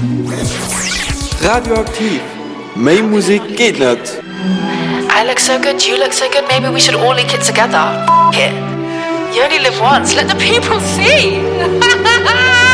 Radioaktiv. Mehr Musik geht nicht. I look so good, you look so good, maybe we should all link it together. F*** it. You only live once, let the people see.